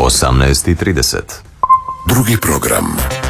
18:30. Drugi program.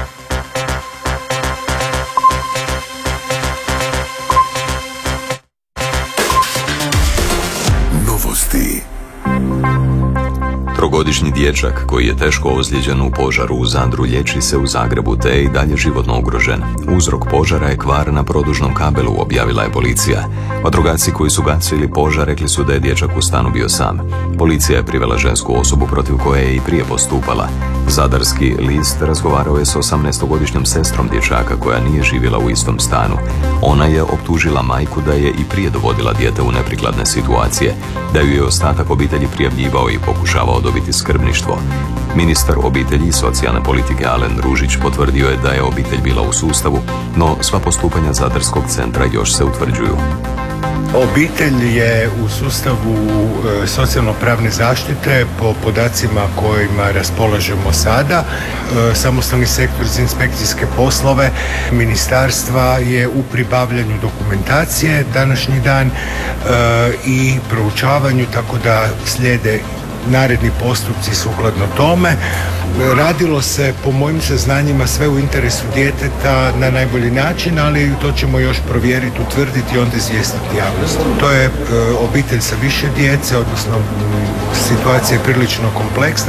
Novosti. Trogodišnji dječak koji je teško ozlijeđen u požaru u Zadru liječi se u Zagrebu te je i dalje životno ugrožen. Uzrok požara je kvar na produžnom kabelu, objavila je policija. Vatrogasci koji su gasili požar rekli su da je dječak u stanu bio sam. Policija je privela žensku osobu protiv koje je i prije postupala. Zadarski list razgovarao je s 18-godišnjom sestrom dječaka koja nije živjela u istom stanu. Ona je optužila majku da je i prije dovodila dijete u neprikladne situacije, da ju je ostatak obitelji prijavljivao i pokušavao dobiti skrbništvo. Ministar obitelji i socijalne politike Alen Ružić potvrdio je da je obitelj bila u sustavu, no sva postupanja Zadarskog centra još se utvrđuju. Obitelj je u sustavu socijalno-pravne zaštite po podacima kojima raspolažemo sada. Samostalni sektor za inspekcijske poslove ministarstva je u pribavljanju dokumentacije današnji dan i proučavanju, tako da slijede naredni postupci sukladno tome. Radilo se, po mojim saznanjima, sve u interesu djeteta na najbolji način, ali to ćemo još provjeriti, utvrditi i onda izvijestiti javnost. To je obitelj sa više djece, odnosno situacija je prilično kompleksna.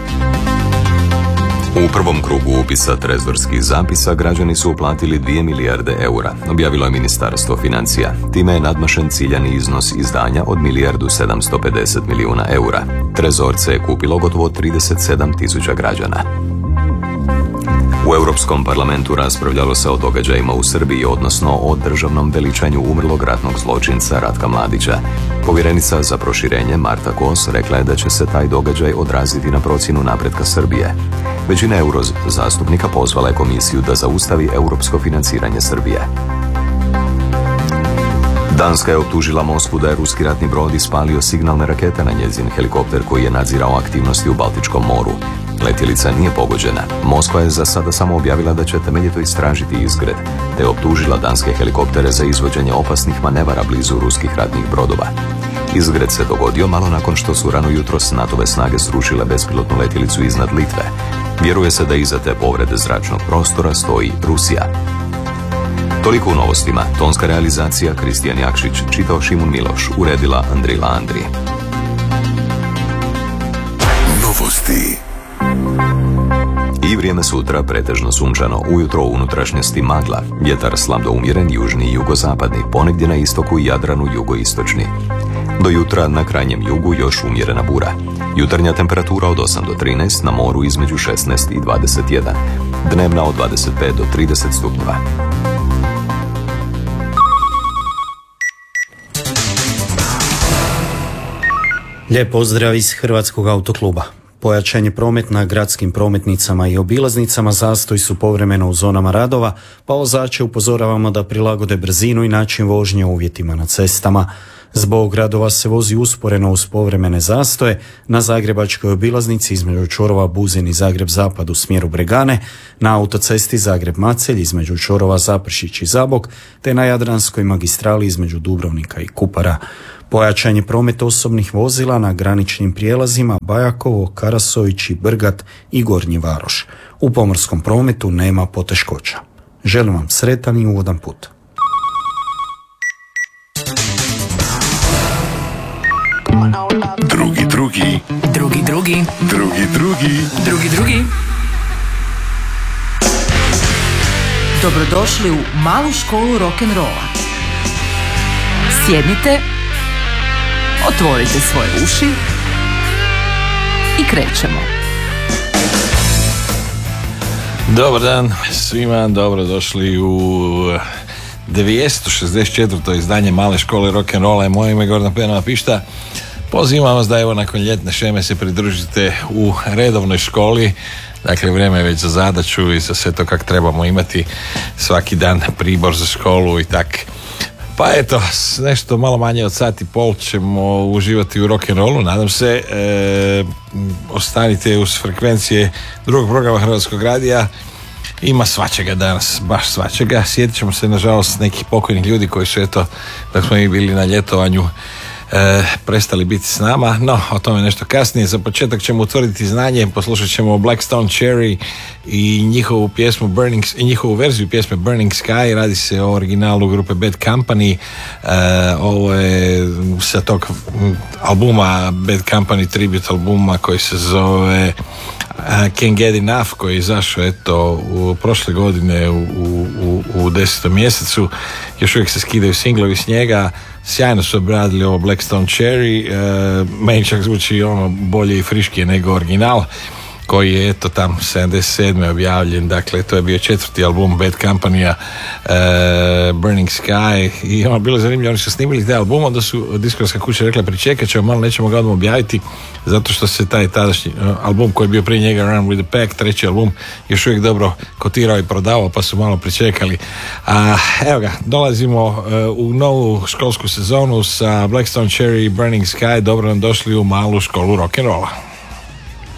U prvom krugu upisa trezorskih zapisa građani su uplatili 2 milijarde eura, objavilo je Ministarstvo financija. Time je nadmašen ciljani iznos izdanja od 1.750 milijuna eura. Trezorce je kupilo gotovo 37.000 građana. U Europskom parlamentu raspravljalo se o događajima u Srbiji, odnosno o državnom veličanju umrlog ratnog zločinca Ratka Mladića. Povjerenica za proširenje Marta Kos rekla je da će se taj događaj odraziti na procjenu napretka Srbije. Većina eurozastupnika pozvala je komisiju da zaustavi europsko financiranje Srbije. Danska je optužila Moskvu da je ruski ratni brod ispalio signalne rakete na njezin helikopter koji je nadzirao aktivnosti u Baltičkom moru. Letjelica nije pogođena. Moskva je za sada samo objavila da će temeljito istražiti izgred, te optužila danske helikoptere za izvođenje opasnih manevara blizu ruskih ratnih brodova. Izgred se dogodio malo nakon što su rano jutros NATO-ve snage srušile bespilotnu letjelicu iznad Litve. Vjeruje se da iza te povrede zračnog prostora stoji Rusija. Toliko u novostima. Tonska realizacija Kristijan Jakšić, čitao Šimun Miloš, uredila Andrila Andri. Novosti. I vrijeme sutra pretežno sunčano, ujutro u unutrašnjosti magla, vjetar slab do umjeren južni i jugozapadni, ponegdje na istoku i Jadranu jugoistočni. Do jutra na krajnjem jugu još umjerena bura. Jutarnja temperatura od 8 do 13, na moru između 16 i 21. Dnevna od 25 do 30 stupnjeva. Lijep pozdrav iz Hrvatskog autokluba. Pojačan je promet na gradskim prometnicama i obilaznicama, zastoj su povremeno u zonama radova, pa vozače upozoravamo da prilagode brzinu i način vožnje uvjetima na cestama. Zbog radova se vozi usporeno uz povremene zastoje na zagrebačkoj obilaznici između čvorova Buzin i Zagreb-Zapad u smjeru Bregane, na autocesti Zagreb-Macelj između čvorova Zapršić i Zabok, te na Jadranskoj magistrali između Dubrovnika i Kupara. Pojačan je promet osobnih vozila na graničnim prijelazima Bajakovo, Karasović i Brgat i Gornji Varoš. U pomorskom prometu nema poteškoća. Želim vam sretan i ugodan put. Drugi. Dobrodošli u malu školu rock'n'rolla. Sjednite, otvorite svoje uši i krećemo. Dobar dan svima, dobrodošli u 264. izdanje male škole rock'n'rolla. Moje ime je Gordan Penova Pišta. Pozivam vas da evo nakon ljetne šeme se pridružite u redovnoj školi. Dakle, vrijeme je već za zadaću i za sve to kako trebamo imati svaki dan pribor za školu i tak. Pa eto, nešto malo manje od sat i pol ćemo uživati u rock'n'rollu, nadam se. Ostanite uz frekvencije drugog programa Hrvatskog radija. Ima svačega danas, baš svačega. Sjetit ćemo se, nažalost, nekih pokojnih ljudi koji su, eto, dok smo i bili na ljetovanju, prestali biti s nama, no o tome nešto kasnije. Za početak ćemo utvrditi znanje, poslušat ćemo Blackstone Cherry i njihovu pjesmu njihovu verziju pjesme Burning Sky. Radi se o originalu grupe Bad Company. Ovo je sa tog albuma Bad Company tribute albuma koji se zove Can't Get Enough, koji je izašao u prošle godine u 10. mjesecu. Još uvijek se skidaju singlovi s njega. Sjajno su obradili ovo Blackstone Cherry. Meni čak zvuči bolje i friškije nego original, koji je tam 77. objavljen. Dakle, to je bio 4. album Bad Company-a, Burning Sky, i bilo je zanimljivo, oni su snimili taj album, onda su diskorska kuća rekla pričekat ćemo malo, nećemo ga odmah objaviti, zato što se taj tadašnji album koji je bio prije njega, Run with the Pack, 3. album, još uvijek dobro kotirao i prodavao, pa su malo pričekali. Evo ga, dolazimo u novu školsku sezonu sa Blackstone Cherry i Burning Sky. Dobro nam došli u malu školu rock'n'rolla.